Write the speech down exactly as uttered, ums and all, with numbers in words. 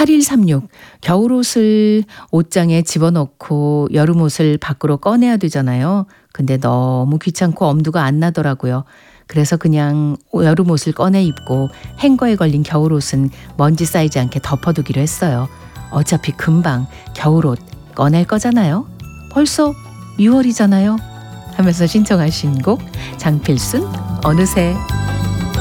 팔일삼육 겨울옷을 옷장에 집어넣고 여름옷을 밖으로 꺼내야 되잖아요. 근데 너무 귀찮고 엄두가 안 나더라고요. 그래서 그냥 여름옷을 꺼내 입고 행거에 걸린 겨울옷은 먼지 쌓이지 않게 덮어두기로 했어요. 어차피 금방 겨울옷 꺼낼 거잖아요. 벌써 유월이잖아요. 하면서 신청하신 곡 장필순 어느새.